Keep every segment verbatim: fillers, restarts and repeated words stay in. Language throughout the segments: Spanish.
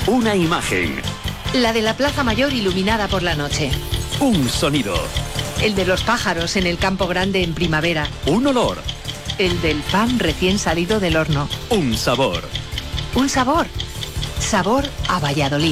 Una imagen. La de la Plaza Mayor iluminada por la noche. Un sonido. El de los pájaros en el Campo Grande en primavera. Un olor. El del pan recién salido del horno. Un sabor. Un sabor. Sabor a Valladolid.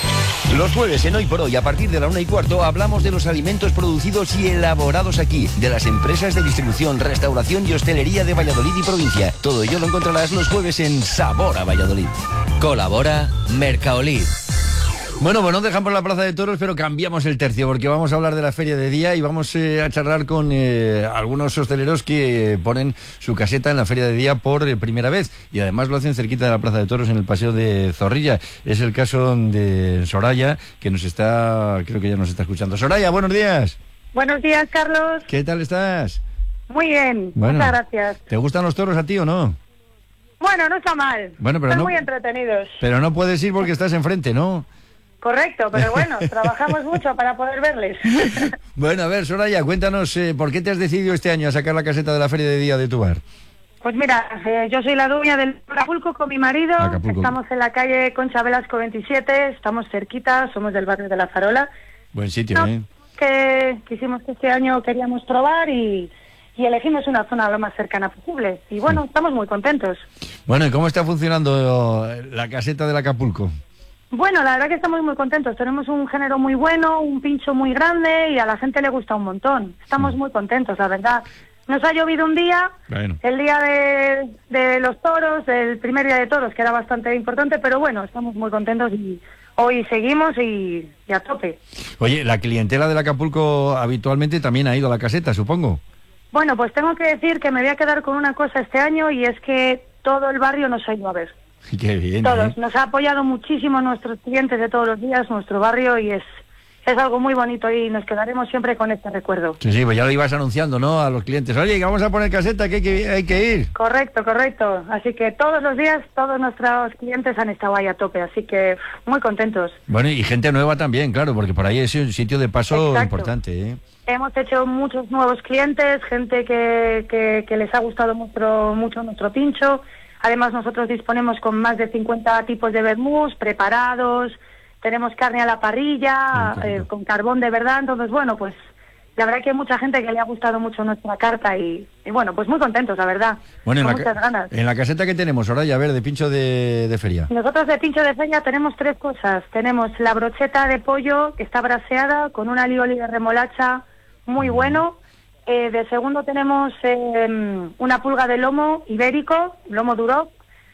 Los jueves en Hoy por Hoy, a partir de la una y cuarto, hablamos de los alimentos producidos y elaborados aquí, de las empresas de distribución, restauración y hostelería de Valladolid y provincia. Todo ello lo encontrarás los jueves en Sabor a Valladolid. Colabora Mercaolid. Bueno, pues no dejamos la Plaza de Toros, pero cambiamos el tercio, porque vamos a hablar de la Feria de Día y vamos eh, a charlar con eh, algunos hosteleros que eh, ponen su caseta en la Feria de Día por eh, primera vez, y además lo hacen cerquita de la Plaza de Toros en el Paseo de Zorrilla. Es el caso de Soraya, que nos está, creo que ya nos está escuchando. Soraya, buenos días. Buenos días, Carlos. ¿Qué tal estás? Muy bien, bueno, muchas gracias. ¿Te gustan los toros a ti o no? Bueno, no está mal. Bueno, pero Están no, muy entretenidos. Pero no puedes ir porque estás enfrente, ¿no? Correcto, pero bueno, trabajamos mucho para poder verles. Bueno, a ver, Soraya, cuéntanos, eh, ¿por qué te has decidido este año a sacar la caseta de la Feria de Día de tu bar? Pues mira, eh, yo soy la dueña del Acapulco con mi marido. Acapulco. Estamos en la calle Concha Velasco veintisiete, estamos cerquita, somos del barrio de La Farola. Buen sitio, no, ¿eh? Que quisimos que este año queríamos probar y, y elegimos una zona lo más cercana posible. Y bueno, sí, estamos muy contentos. Bueno, ¿y cómo está funcionando la caseta del Acapulco? Bueno, la verdad que estamos muy contentos. Tenemos un género muy bueno, un pincho muy grande y a la gente le gusta un montón. Estamos sí. muy contentos, la verdad. Nos ha llovido un día, bueno. el día de, de los toros, el primer día de toros, que era bastante importante, pero bueno, estamos muy contentos y hoy seguimos y, y a tope. Oye, la clientela del Acapulco habitualmente también ha ido a la caseta, supongo. Bueno, pues tengo que decir que me voy a quedar con una cosa este año y es que todo el barrio nos ha ido a ver. Qué bien, Todos. ¿eh? Nos ha apoyado muchísimo nuestros clientes de todos los días, nuestro barrio, y es es algo muy bonito y nos quedaremos siempre con este recuerdo. Sí, sí, pues ya lo ibas anunciando, ¿no? A los clientes. Oye, que vamos a poner caseta, que hay que, hay que ir. Correcto, correcto. Así que todos los días, todos nuestros clientes han estado ahí a tope, así que muy contentos. Bueno, y gente nueva también, claro, porque por ahí es un sitio de paso Exacto. importante, ¿eh? Hemos hecho muchos nuevos clientes, gente que, que, que les ha gustado mucho, mucho nuestro pincho. Además, nosotros disponemos con más de cincuenta tipos de vermús preparados, tenemos carne a la parrilla, eh, con carbón de verdad. Entonces, bueno, pues la verdad que hay mucha gente que le ha gustado mucho nuestra carta y, y bueno, pues muy contentos, la verdad. Bueno, con en muchas la, ganas. En la caseta que tenemos, Soraya, a ver, de pincho de, de feria. Nosotros de pincho de feria tenemos tres cosas. Tenemos la brocheta de pollo que está braseada con un alioli de remolacha muy mm. bueno. Eh, de segundo tenemos eh, una pulga de lomo ibérico, lomo duro,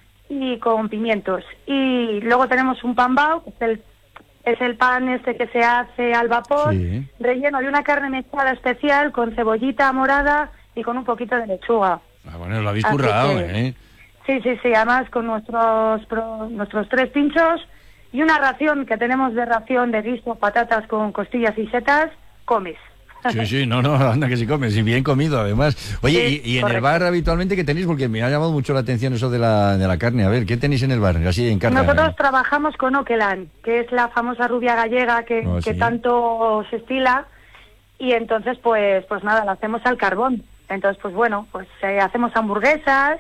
y con pimientos. Y luego tenemos un pan bao, que es el, es el pan este que se hace al vapor, sí. relleno de una carne mechada especial con cebollita morada y con un poquito de lechuga. Ah, bueno, lo habéis currado, que, ¿eh? Sí, sí, sí, además con nuestros, pro, nuestros tres pinchos y una ración que tenemos de ración de guiso, patatas con costillas y setas, comes. Sí, sí, no, no, anda que si comes, y bien comido además. Oye, sí, y, y en el bar habitualmente, ¿qué tenéis? Porque me ha llamado mucho la atención eso de la, de la carne. A ver, ¿qué tenéis en el bar? Así en carne. Nosotros trabajamos con Okelan, que es la famosa rubia gallega que, oh, que sí. tanto se estila, y entonces pues pues nada, la hacemos al carbón. Entonces pues bueno, pues eh, hacemos hamburguesas,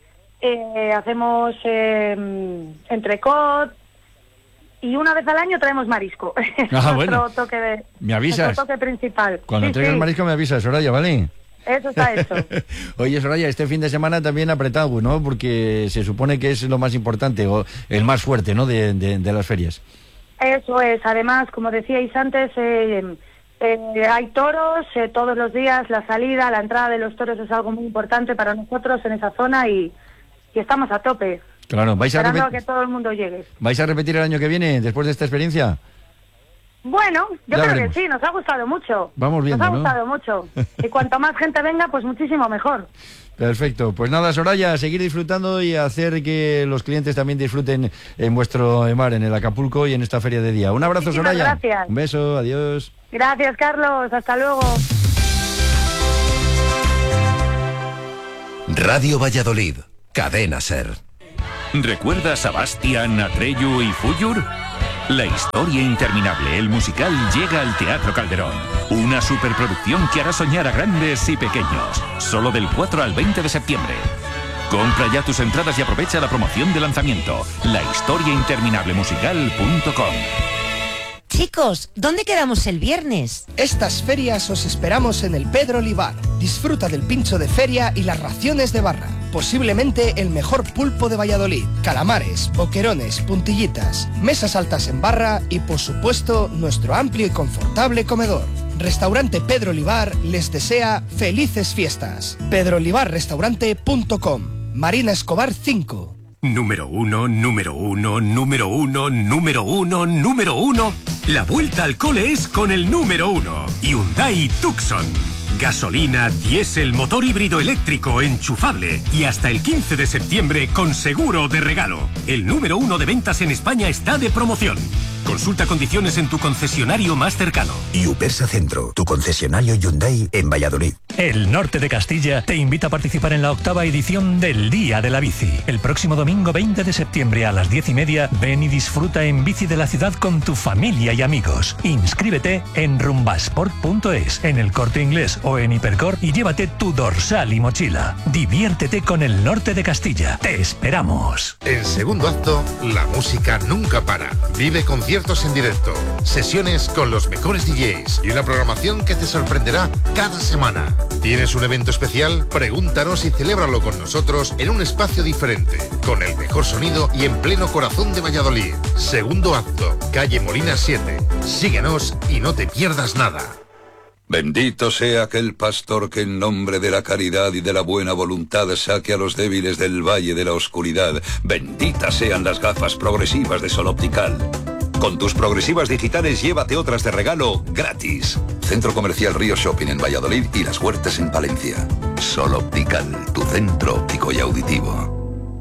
eh, hacemos eh, entrecot, y una vez al año traemos marisco. Ah, nuestro bueno. toque de, ¿Me avisas? Nuestro toque principal. Cuando sí, traigas sí. marisco me avisas, Soraya, ¿vale? Eso está hecho. Oye, Soraya, este fin de semana también apretado, ¿no? Porque se supone que es lo más importante, o el más fuerte, ¿no? De, de, de las ferias. Eso es. Además, como decíais antes, eh, eh, hay toros eh, todos los días. La salida, la entrada de los toros es algo muy importante para nosotros en esa zona y, y estamos a tope. Claro, ¿vais a esperando repet... que todo el mundo llegue. ¿Vais a repetir el año que viene después de esta experiencia? Bueno, yo ya creo veremos. que sí, nos ha gustado mucho. Vamos viendo, Nos ha ¿no? gustado mucho. Y cuanto más gente venga, pues muchísimo mejor. Perfecto. Pues nada, Soraya, seguir disfrutando y hacer que los clientes también disfruten en vuestro mar, en el Acapulco y en esta feria de día. Un abrazo, Muchísimas Soraya. Gracias. Un beso, adiós. Gracias, Carlos. Hasta luego. Radio Valladolid, Cadena Ser. ¿Recuerdas a Bastián, Atreyu y Fúllur? La historia interminable, el musical, llega al Teatro Calderón. Una superproducción que hará soñar a grandes y pequeños. Solo del cuatro al veinte de septiembre. Compra ya tus entradas y aprovecha la promoción de lanzamiento. La historia interminable musical punto com. Chicos, ¿dónde quedamos el viernes? Estas ferias os esperamos en el Pedro Olivar. Disfruta del pincho de feria y las raciones de barra. Posiblemente el mejor pulpo de Valladolid. Calamares, boquerones, puntillitas, mesas altas en barra y, por supuesto, nuestro amplio y confortable comedor. Restaurante Pedro Olivar les desea felices fiestas. pedro olivar restaurante punto com. Marina Escobar cinco. Número uno, número uno, número uno, número uno, número uno. La vuelta al cole es con el número uno. Hyundai Tucson. Gasolina, diésel, motor híbrido eléctrico, enchufable. Y hasta el quince de septiembre con seguro de regalo. El número uno de ventas en España está de promoción. Consulta condiciones en tu concesionario más cercano. Y Upersa Centro, tu concesionario Hyundai en Valladolid. El Norte de Castilla te invita a participar en la octava edición del Día de la Bici. El próximo domingo veinte de septiembre a las diez y media, ven y disfruta en bici de la ciudad con tu familia y amigos. Inscríbete en rumbasport punto es, en el Corte Inglés o en Hipercor y llévate tu dorsal y mochila. Diviértete con el Norte de Castilla. Te esperamos. En segundo acto, la música nunca para. Vive conciertos en directo, sesiones con los mejores D Js y una programación que te sorprenderá cada semana. ¿Tienes un evento especial? Pregúntanos y celébralo con nosotros en un espacio diferente, con el mejor sonido y en pleno corazón de Valladolid. Segundo acto, calle Molina siete. Síguenos y no te pierdas nada. Bendito sea aquel pastor que en nombre de la caridad y de la buena voluntad saque a los débiles del valle de la oscuridad. Benditas sean las gafas progresivas de Sol Optical. Con tus progresivas digitales llévate otras de regalo gratis. Centro Comercial Río Shopping en Valladolid y Las Huertas en Palencia. Sol Optical, tu centro óptico y auditivo.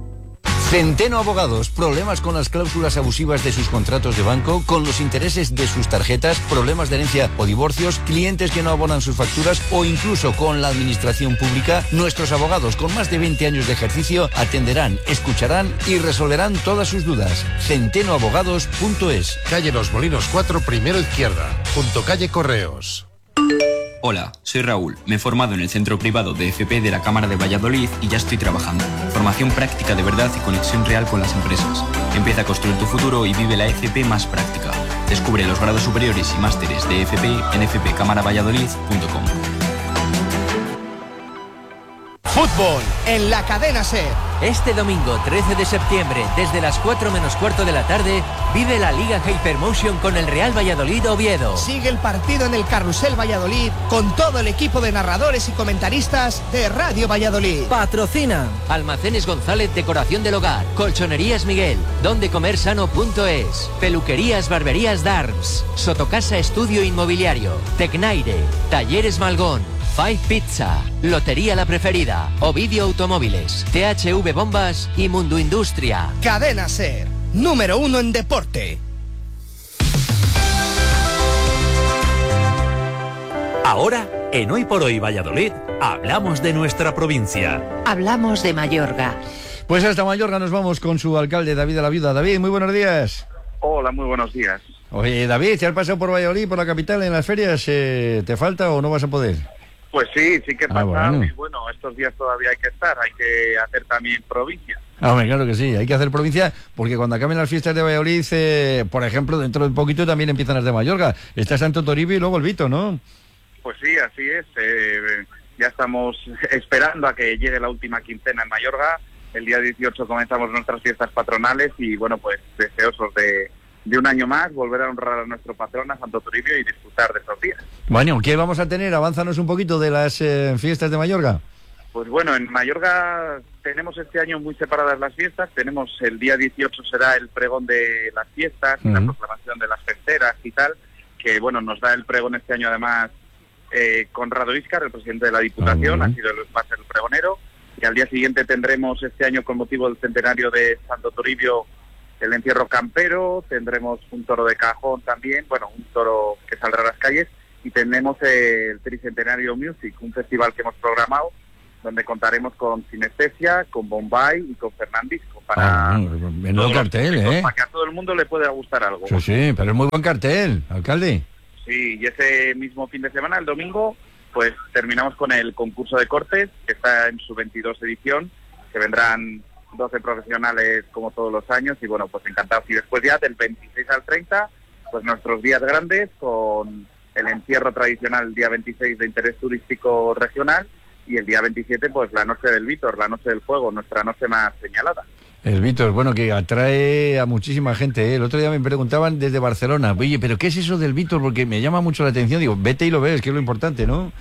Centeno Abogados. Problemas con las cláusulas abusivas de sus contratos de banco, con los intereses de sus tarjetas, problemas de herencia o divorcios, clientes que no abonan sus facturas o incluso con la administración pública. Nuestros abogados con más de veinte años de ejercicio atenderán, escucharán y resolverán todas sus dudas. centeno abogados punto es. Calle Los Molinos cuatro, primero izquierda, junto calle Correos. Hola, soy Raúl. Me he formado en el centro privado de F P de la Cámara de Valladolid y ya estoy trabajando. Formación práctica de verdad y conexión real con las empresas. Empieza a construir tu futuro y vive la F P más práctica. Descubre los grados superiores y másteres de F P en f p cámara valladolid punto com. Fútbol en la cadena SER. Este domingo trece de septiembre, desde las cuatro menos cuarto de la tarde, vive la Liga Hypermotion con el Real Valladolid Oviedo. Sigue el partido en el Carrusel Valladolid con todo el equipo de narradores y comentaristas de Radio Valladolid. Patrocina Almacenes González, decoración del hogar, Colchonerías Miguel, dondecomersano punto es, Peluquerías Barberías Darms, Sotocasa Estudio Inmobiliario, Tecnaire, Talleres Malgón, Five Pizza, Lotería La Preferida, Ovidio Automóviles, T H V Bombas y Mundo Industria. Cadena SER, número uno en deporte. Ahora, en Hoy por Hoy Valladolid, hablamos de nuestra provincia. Hablamos de Mayorga. Pues hasta Mayorga nos vamos con su alcalde David de la Viuda. David, muy buenos días. Hola, muy buenos días. Oye, David, ¿te has pasado por Valladolid, por la capital, en las ferias? Eh, ¿Te falta o no vas a poder? Pues sí, sí que he pasado, ah, bueno. y bueno, estos días todavía hay que estar, hay que hacer también provincia. Ah, hombre, claro que sí, hay que hacer provincia, porque cuando acaben las fiestas de Valladolid, eh, por ejemplo, dentro de un poquito también empiezan las de Mayorga. Está Santo Toribio y luego el Vito, ¿no? Pues sí, así es, eh, ya estamos esperando a que llegue la última quincena en Mayorga. El día dieciocho comenzamos nuestras fiestas patronales y bueno, pues deseosos de... de un año más, volver a honrar a nuestro patrón, a Santo Toribio, y disfrutar de estos días. Bueno, ¿qué vamos a tener? Avánzanos un poquito de las eh, fiestas de Mayorga. Pues bueno, en Mayorga tenemos este año muy separadas las fiestas. Tenemos el día dieciocho será el pregón de las fiestas, uh-huh. la proclamación de las festeras y tal, que bueno, nos da el pregón este año además eh, Conrado Íscar, el presidente de la Diputación, uh-huh. ha sido el, va a ser el pregonero, y al día siguiente tendremos este año, con motivo del centenario de Santo Toribio, el entierro campero, tendremos un toro de cajón también, bueno, un toro que saldrá a las calles, y tenemos el Tricentenario Music, un festival que hemos programado, donde contaremos con Sinestesia, con Bombay y con Fernandisco. Para, ah, menudo cartel, públicos, ¿eh? Para que a todo el mundo le pueda gustar algo. Sí, sí, pero es muy buen cartel, alcalde. Sí, y ese mismo fin de semana, el domingo, pues terminamos con el concurso de cortes, que está en su veintidós edición, que vendrán doce profesionales como todos los años y bueno, pues encantados. Y después ya del veintiséis al treinta, pues nuestros días grandes con el encierro tradicional el día veintiséis de interés turístico regional y el día veintisiete pues la noche del Vítor, la noche del fuego, nuestra noche más señalada. El Vítor, bueno, que atrae a muchísima gente, ¿eh? El otro día me preguntaban desde Barcelona, oye, ¿pero qué es eso del Vítor? Porque me llama mucho la atención, digo, vete y lo ves, que es lo importante, ¿no?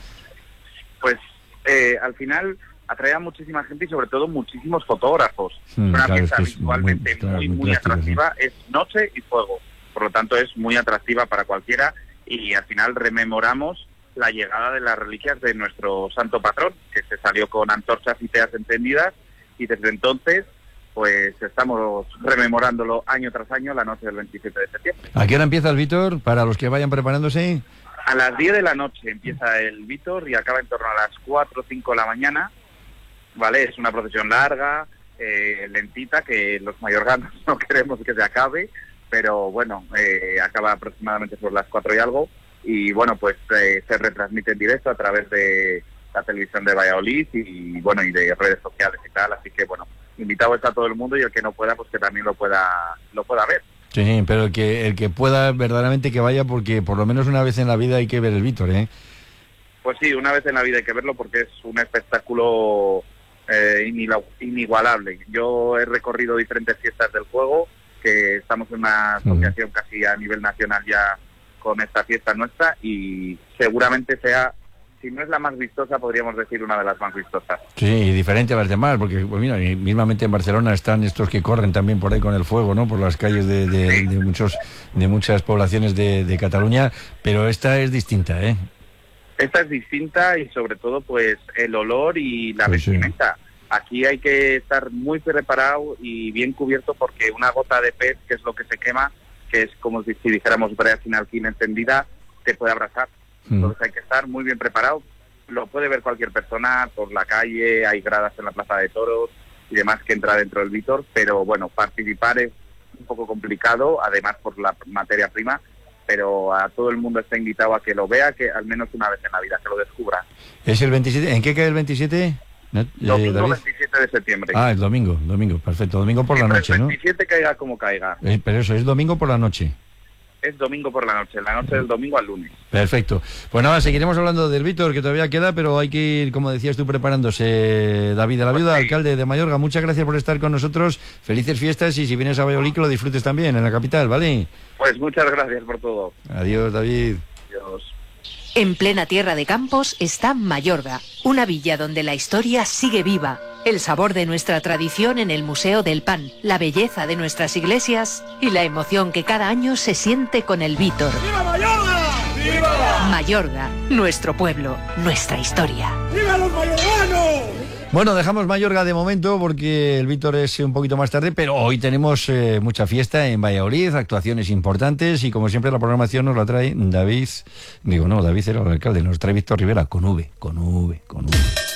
Pues eh, al final atrae a muchísima gente y sobre todo muchísimos fotógrafos. Mm, Una claro, fiesta es que es visualmente muy, claro, muy, muy muy práctica, atractiva, es noche y fuego. Por lo tanto es muy atractiva para cualquiera y al final rememoramos la llegada de las reliquias de nuestro santo patrón, que se salió con antorchas y teas encendidas y desde entonces pues estamos rememorándolo año tras año la noche del veintisiete de septiembre. ¿A qué hora empieza el Vítor? Para los que vayan preparándose. A las diez de la noche empieza el Vítor y acaba en torno a las cuatro o cinco de la mañana, ¿vale? Es una procesión larga, eh, lentita, que los mayorganos no queremos que se acabe, pero bueno, eh, acaba aproximadamente por las cuatro y algo, y bueno, pues eh, se retransmite en directo a través de la televisión de Valladolid y bueno, y de redes sociales y tal, así que bueno, invitado está todo el mundo y el que no pueda, pues que también lo pueda, lo pueda ver. Sí, pero el que el que pueda verdaderamente que vaya, porque por lo menos una vez en la vida hay que ver el Vítor, ¿eh? Pues sí, una vez en la vida hay que verlo porque es un espectáculo eh, inigualable. Yo he recorrido diferentes fiestas del fuego, que estamos en una asociación casi a nivel nacional ya con esta fiesta nuestra y seguramente sea, si no es la más vistosa, podríamos decir una de las más vistosas. Sí, y diferente a las demás, porque pues mira, mismamente en Barcelona están estos que corren también por ahí con el fuego, ¿no? Por las calles de, de, sí. de muchos de muchas poblaciones de, de Cataluña, pero esta es distinta, ¿eh? Esta es distinta y sobre todo pues el olor y la Pues sí. vestimenta. Aquí hay que estar muy preparado y bien cubierto porque una gota de pez, que es lo que se quema, que es como si, si dijéramos brea sin alquín encendida, te puede abrazar. Entonces hay que estar muy bien preparado. Lo puede ver cualquier persona por la calle, hay gradas en la Plaza de Toros y demás que entra dentro del Vítor, pero bueno, participar es un poco complicado, además por la materia prima, pero a todo el mundo está invitado a que lo vea, que al menos una vez en la vida, que lo descubra. ¿Es el veintisiete? ¿En qué cae el veintisiete? ¿No? Domingo David? veintisiete de septiembre. Ah, el domingo, domingo, perfecto. Domingo por la noche, ¿no? veintisiete caiga como caiga. Eh, pero eso, es domingo por la noche. Es domingo por la noche, la noche del domingo al lunes. Perfecto. Pues nada, seguiremos hablando del Vítor, que todavía queda, pero hay que ir, como decías tú, preparándose. David de la Viuda, alcalde de Mayorga, muchas gracias por estar con nosotros. Felices fiestas y si vienes a Valladolid, que lo disfrutes también en la capital, ¿vale? Pues muchas gracias por todo. Adiós, David. Adiós. En plena tierra de campos está Mayorga, una villa donde la historia sigue viva, el sabor de nuestra tradición en el Museo del Pan, la belleza de nuestras iglesias y la emoción que cada año se siente con el Vítor. ¡Viva Mayorga! ¡Viva! Mayorga, nuestro pueblo, nuestra historia. ¡Viva los mayorganos! Bueno, dejamos Mayorga de momento porque el Vítor es un poquito más tarde, pero hoy tenemos eh, mucha fiesta en Valladolid, actuaciones importantes y como siempre la programación nos la trae David, digo no, David era el alcalde, nos trae Víctor Rivera con V, con V, con V.